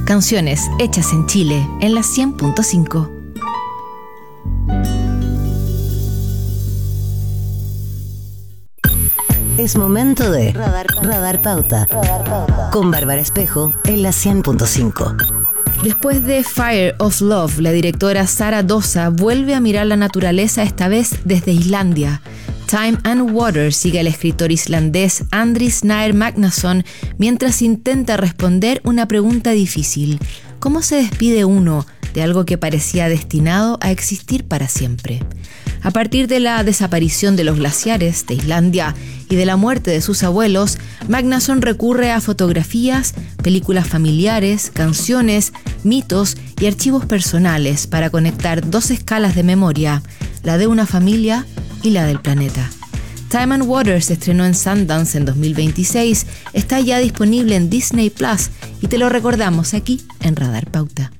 Canciones hechas en Chile en la 100.5. Es momento de Radar Pauta. Con Bárbara Espejo en la 100.5. Después de Fire of Love, la directora Sara Dosa vuelve a mirar la naturaleza, esta vez desde Islandia. Time and Water sigue al escritor islandés Andris Nair Magnason mientras intenta responder una pregunta difícil. ¿Cómo se despide uno de algo que parecía destinado a existir para siempre? A partir de la desaparición de los glaciares de Islandia y de la muerte de sus abuelos, Magnason recurre a fotografías, películas familiares, canciones, mitos y archivos personales para conectar dos escalas de memoria, la de una familia y la del planeta. Time and Water se estrenó en Sundance en 2026, está ya disponible en Disney Plus y te lo recordamos aquí en Radar Pauta.